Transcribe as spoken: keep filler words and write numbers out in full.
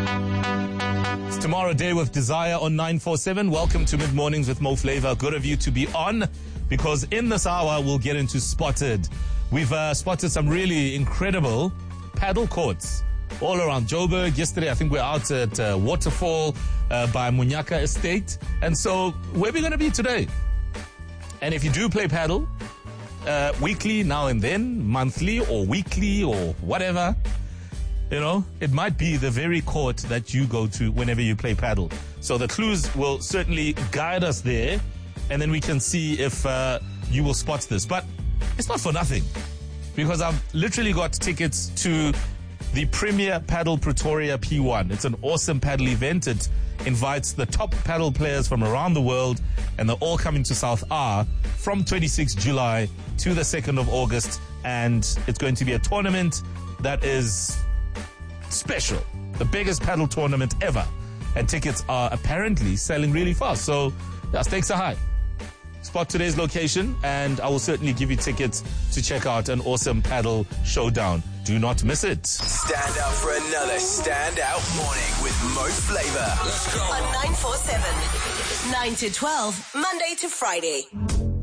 It's Tomorrow Day with Desire on nine four seven. Welcome to Mid Mornings with Mo Flavor. Good of you to be on, because in this hour we'll get into Spotted. We've uh, spotted some really incredible paddle courts all around Joburg. Yesterday, I think we're out at uh, Waterfall uh, by Munyaka Estate. And so, where are we going to be today? And if you do play paddle, uh, weekly, now and then, monthly or weekly or whatever, you know, it might be the very court that you go to whenever you play paddle. So the clues will certainly guide us there, and then we can see if uh, you will spot this. But it's not for nothing, because I've literally got tickets to the Premier Paddle Pretoria P one. It's an awesome paddle event. It invites the top paddle players from around the world, and they're all coming to South R from twenty-sixth of July to the second of August. And it's going to be a tournament that is special, the biggest paddle tournament ever. And tickets are apparently selling really fast. So, yeah, stakes are high. Spot today's location, and I will certainly give you tickets to check out an awesome paddle showdown. Do not miss it. Stand up for another standout morning with Mo Flavor. Let's go. On nine four seven, nine to twelve, Monday to Friday.